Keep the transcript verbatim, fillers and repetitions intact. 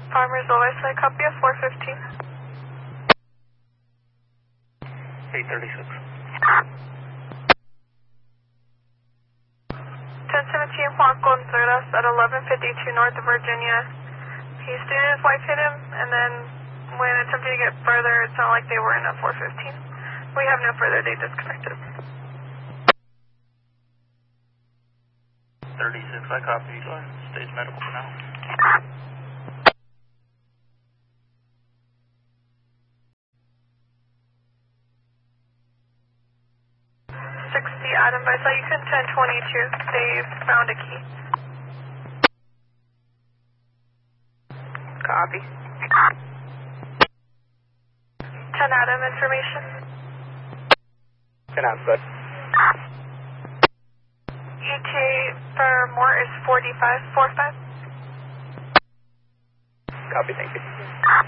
Farmers West, I copy a four fifteen. eight thirty-six. ten seventeen Juan Contreras at eleven fifty-two North of Virginia. Houston, his wife hit him, and then when attempting to get further, it sounded like they were in a four fifteen. We have no further, they disconnected. thirty-six, I copy. Stage medical for now. sixty Adam, I saw you can ten twenty-two. They found a key. Copy. ten Adam, information. ten Adam, bud. E T A for more is forty-five forty-five. Copy, thank you.